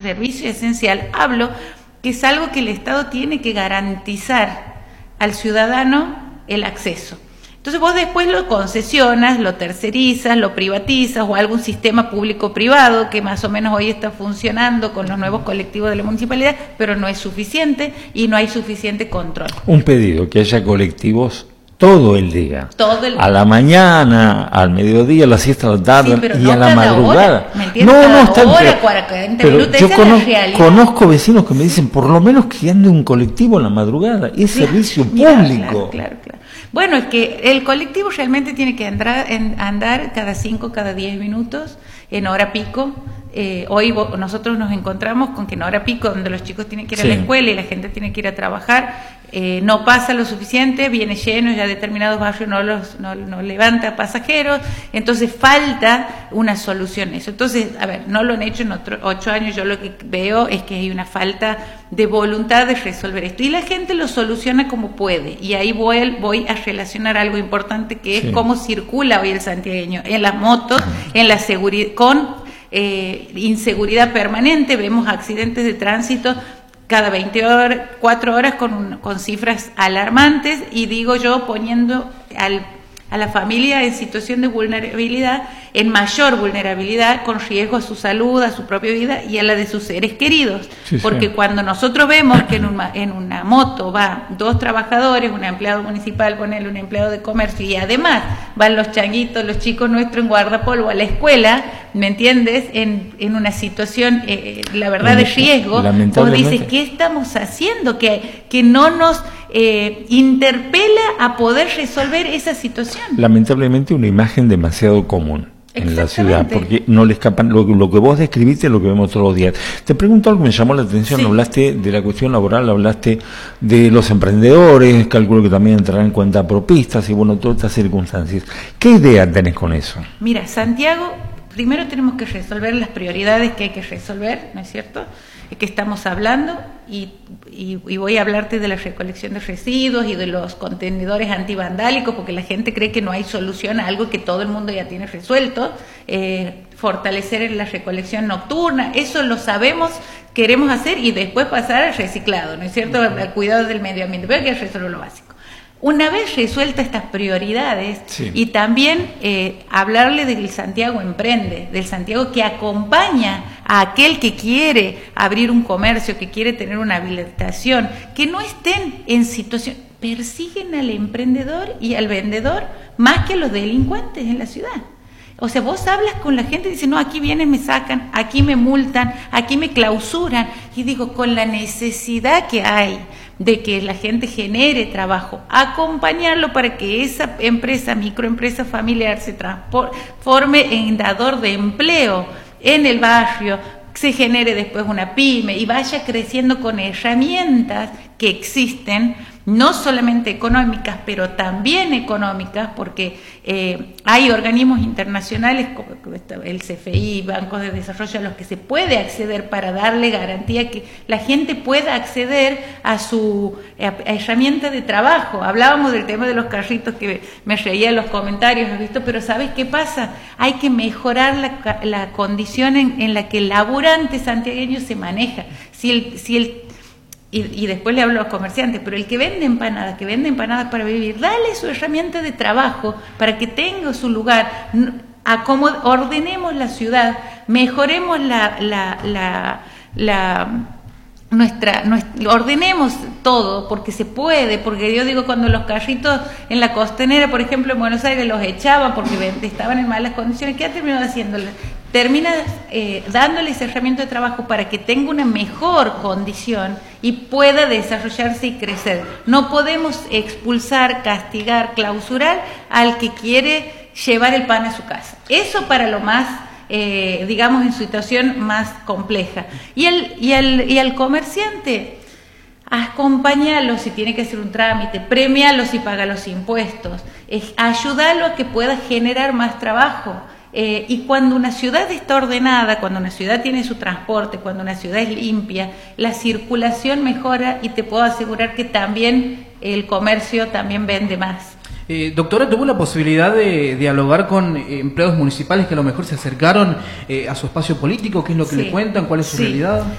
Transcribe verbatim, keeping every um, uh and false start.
servicio esencial, hablo que es algo que el Estado tiene que garantizar al ciudadano el acceso. Entonces vos después lo concesionas, lo tercerizas, lo privatizas o algún sistema público-privado que más o menos hoy está funcionando con los nuevos colectivos de la municipalidad, pero no es suficiente y no hay suficiente control. Un pedido, que haya colectivos todo el día, todo el... a la mañana, al mediodía, a la siesta de la tarde, sí, y no a la madrugada. Hora, ¿me no, cada no está hora, cuarenta pero minutos, yo conozco, conozco vecinos que me dicen, por lo menos que ande un colectivo en la madrugada, es claro, servicio público. Claro, claro, claro. Bueno, es que el colectivo realmente tiene que andar, en, andar cada cinco, cada diez minutos, en hora pico. Eh, hoy nosotros nos encontramos con que en hora pico, donde los chicos tienen que ir sí. a la escuela y la gente tiene que ir a trabajar, eh, no pasa lo suficiente, viene lleno, ya determinados barrios no los no, no levanta pasajeros, entonces falta una solución a eso. Entonces, a ver, no lo han hecho en otro, ocho años, yo lo que veo es que hay una falta de voluntad de resolver esto, y la gente lo soluciona como puede, y ahí voy, voy a relacionar algo importante que es sí. cómo circula hoy el santiagueño, en las motos, en la seguridad, con Eh, inseguridad permanente, vemos accidentes de tránsito cada veinte horas, cuatro horas con, un, con cifras alarmantes, y digo yo poniendo al, a la familia en situación de vulnerabilidad, en mayor vulnerabilidad, con riesgo a su salud, a su propia vida y a la de sus seres queridos, sí, porque sí. cuando nosotros vemos que en una, en una moto va dos trabajadores, un empleado municipal, ponele un empleado de comercio, y además van los changuitos, los chicos nuestros en guardapolvo a la escuela, ¿me entiendes? En, en una situación, eh, la verdad, de riesgo, vos dices, ¿qué estamos haciendo? Que, que no nos eh, interpela a poder resolver esa situación. Lamentablemente una imagen demasiado común en la ciudad, porque no le escapan, lo, lo que vos describiste es lo que vemos todos los días. Te pregunto algo que me llamó la atención, sí. hablaste de la cuestión laboral, hablaste de los emprendedores, calculo que también entrarán en cuenta propistas y bueno, todas estas circunstancias. ¿Qué idea tenés con eso? Mira, Santiago, primero tenemos que resolver las prioridades que hay que resolver, ¿no es cierto?, que estamos hablando, y, y, y voy a hablarte de la recolección de residuos y de los contenedores antivandálicos, porque la gente cree que no hay solución a algo que todo el mundo ya tiene resuelto. Eh, fortalecer la recolección nocturna, eso lo sabemos, queremos hacer, y después pasar al reciclado, ¿no es cierto?, al cuidado del medio ambiente, pero hay que resolver lo básico. Una vez resueltas estas prioridades, sí. y también eh, hablarle del Santiago Emprende, del Santiago que acompaña a aquel que quiere abrir un comercio, que quiere tener una habilitación, que no estén en situación, persiguen al emprendedor y al vendedor más que a los delincuentes en la ciudad. O sea, vos hablas con la gente y dices, no, aquí vienen, me sacan, aquí me multan, aquí me clausuran. Y digo, con la necesidad que hay de que la gente genere trabajo, acompañarlo para que esa empresa, microempresa familiar, se transforme en dador de empleo en el barrio, se genere después una pyme y vaya creciendo con herramientas que existen, no solamente económicas, pero también económicas, porque eh, hay organismos internacionales como el C F I, bancos de desarrollo, a los que se puede acceder para darle garantía que la gente pueda acceder a su a, a herramienta de trabajo. Hablábamos del tema de los carritos, que me reía en los comentarios, ¿has visto? Pero ¿sabes qué pasa? Hay que mejorar la, la condición en, en la que el laburante santiagueño se maneja. Si el, si el Y, y después le hablo a los comerciantes, pero el que vende empanadas, que vende empanadas para vivir, dale su herramienta de trabajo para que tenga su lugar, acomod, ordenemos la ciudad, mejoremos la, la, la, la nuestra, nuestra, ordenemos todo, porque se puede, porque yo digo, cuando los carritos en la costanera, por ejemplo, en Buenos Aires los echaban porque estaban en malas condiciones, ¿qué ha terminado haciendo? Termina eh, dándoles herramientas de trabajo para que tenga una mejor condición y pueda desarrollarse y crecer. No podemos expulsar, castigar, clausurar al que quiere llevar el pan a su casa. Eso para lo más, eh, digamos, en situación más compleja. Y el, y el, y al comerciante, acompáñalo si tiene que hacer un trámite, premialo si paga los impuestos, eh, ayúdalo a que pueda generar más trabajo. Eh, y cuando una ciudad está ordenada, cuando una ciudad tiene su transporte, cuando una ciudad es limpia, la circulación mejora, y te puedo asegurar que también el comercio también vende más. Eh, doctora, ¿tuvo la posibilidad de dialogar con eh, empleados municipales que a lo mejor se acercaron eh, a su espacio político? ¿Qué es lo que sí. le cuentan? ¿Cuál es su sí. realidad?